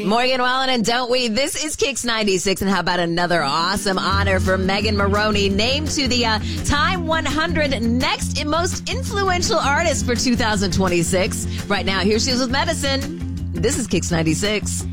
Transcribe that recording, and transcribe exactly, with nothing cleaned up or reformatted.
Morgan Wallen and Don't We? This is Kicks ninety-six, and how about another awesome honor for Megan Moroney, named to the uh, Time one hundred Next Most Influential Artist for two thousand twenty-six. Right now, here she is with Medicine. This is Kicks ninety-six.